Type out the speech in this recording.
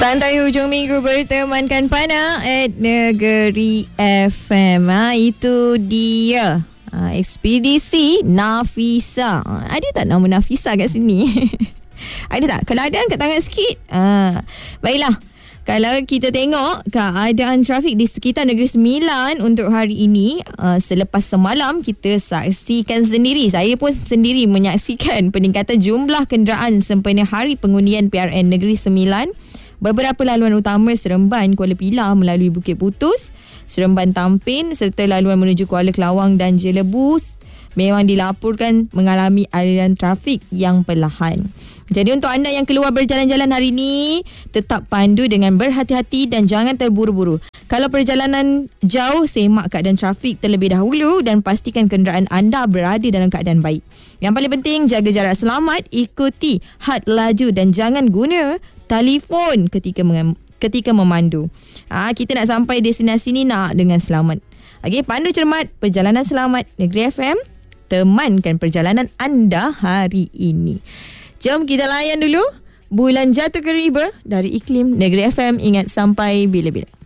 Santai hujung minggu bertemankan Pana at Negeri FM. Itu dia ekspedisi Nafisa. Ada tak nama Nafisa kat sini? Ada tak? Kalau ada, angkat tangan sikit. Baiklah. Kalau kita tengok keadaan trafik di sekitar Negeri Sembilan untuk hari ini, selepas semalam kita saksikan sendiri, saya pun sendiri menyaksikan peningkatan jumlah kenderaan sempena hari pengundian PRN Negeri Sembilan. Beberapa laluan utama Seremban Kuala Pilah melalui Bukit Putus, Seremban Tampin serta laluan menuju Kuala Kelawang dan Jelebu memang dilaporkan mengalami aliran trafik yang perlahan. Jadi untuk anda yang keluar berjalan-jalan hari ini, tetap pandu dengan berhati-hati dan jangan terburu-buru. Kalau perjalanan jauh, semak keadaan trafik terlebih dahulu dan pastikan kenderaan anda berada dalam keadaan baik. Yang paling penting, jaga jarak selamat, ikuti had laju dan jangan guna telefon ketika memandu. Kita nak sampai destinasi ni nak dengan selamat. Okey, pandu cermat, perjalanan selamat. Negeri FM, temankan perjalanan anda hari ini. Jom kita layan dulu Bulan Jatuh ke Riba dari Iklim Negeri FM. Ingat, sampai bila-bila.